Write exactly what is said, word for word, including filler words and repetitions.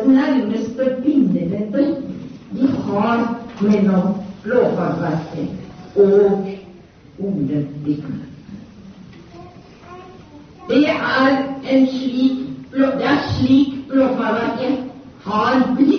nærmeste bindeleddet de har mellom lovhåndverket og ordebygget. Det er en slik, det er slik lovhåndverket har blitt